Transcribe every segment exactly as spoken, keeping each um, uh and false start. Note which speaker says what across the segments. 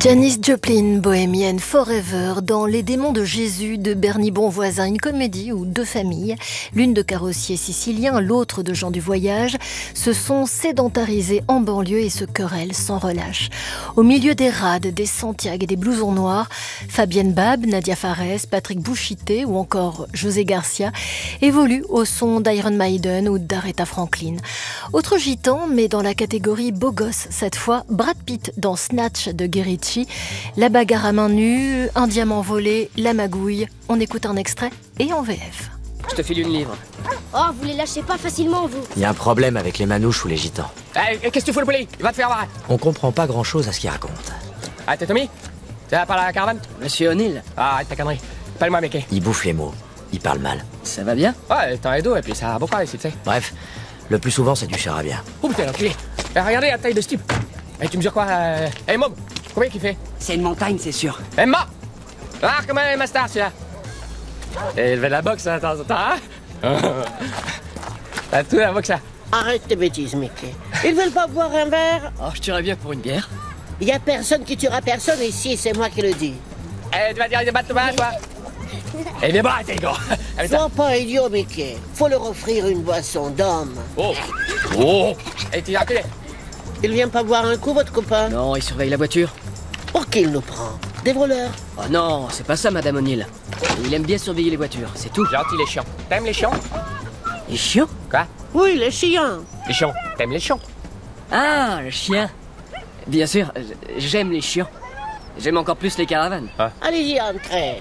Speaker 1: Janis Joplin, bohémienne forever, dans Les démons de Jésus de Bernie Bonvoisin, une comédie où deux familles, l'une de carrossiers siciliens, l'autre de gens du voyage, se sont sédentarisées en banlieue et se querellent sans relâche. Au milieu des rades, des Santiago et des blousons noirs, Fabienne Bab, Nadia Fares, Patrick Bouchité ou encore José Garcia évoluent au son d'Iron Maiden ou d'Aretha Franklin. Autre gitan, mais dans la catégorie beau gosse, cette fois Brad Pitt dans Snatch de Guy Ritchie. La bagarre à main nue, un diamant volé, la magouille. On écoute un extrait et en V F.
Speaker 2: Je te file une livre.
Speaker 3: Oh, vous les lâchez pas facilement, vous.
Speaker 4: Il y a un problème avec les manouches ou les gitans.
Speaker 2: Hey, qu'est-ce que tu fous le poulet? Il va te faire voir.
Speaker 4: On comprend pas grand-chose à ce qu'ils racontent.
Speaker 2: Ah, t'es Tommy? Tu vas par la caravane?
Speaker 5: Monsieur O'Neill.
Speaker 2: Ah, arrête ta connerie. Appelle-moi Mickey.
Speaker 4: Ils bouffent les mots. Ils parlent mal.
Speaker 5: Ça va bien?
Speaker 2: Ouais, t'en es dos et puis ça a beaucoup ici, tu sais.
Speaker 4: Bref, le plus souvent c'est du charabia.
Speaker 2: Oh putain, l'enculé. Eh, regardez la taille de ce type. Et tu mesures quoi? Euh... Hey, Mob, combien qu'il fait?
Speaker 5: C'est une montagne, c'est sûr.
Speaker 2: Emma! Ah, comment est ma star, celui-là? Et il fait de la boxe, hein, de temps en temps, hein? T'as tout la boxe, ça.
Speaker 6: Arrête tes bêtises, Mickey. Ils veulent pas boire un verre?
Speaker 5: Oh, je tuerais bien pour une bière.
Speaker 6: Y a personne qui tuera personne ici, c'est moi qui le dis.
Speaker 2: Eh, tu vas dire des battes de bain, toi? Eh bien, bah, t'es gros.
Speaker 6: Sois pas idiot, Mickey. Faut leur offrir une boisson d'homme.
Speaker 2: Oh! Oh! Et tu as clé.
Speaker 6: Il vient pas boire un coup, votre copain?
Speaker 5: Non, il surveille la voiture.
Speaker 6: Pour qui il nous prend? Des voleurs?
Speaker 5: Oh non, c'est pas ça, Madame O'Neill. Il aime bien surveiller les voitures, c'est tout.
Speaker 2: Gentil, les chiens. T'aimes les chiens?
Speaker 5: Les chiens?
Speaker 2: Quoi?
Speaker 6: Oui, les chiens.
Speaker 2: Les chiens. T'aimes les chiens?
Speaker 5: Ah, le chien. Bien sûr, j'aime les chiens. J'aime encore plus les caravanes.
Speaker 2: Ah.
Speaker 6: Allez-y, entrez.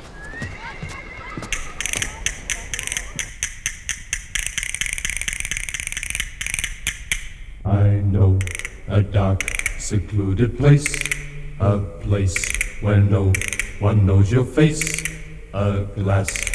Speaker 7: I know a dark, secluded place, a place where no one knows your face, a glass